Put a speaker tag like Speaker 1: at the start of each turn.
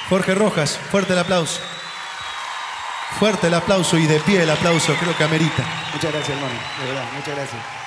Speaker 1: Jorge Rojas, fuerte el aplauso. Fuerte el aplauso y de pie el aplauso, creo que amerita.
Speaker 2: Muchas gracias, hermano, de verdad, muchas gracias.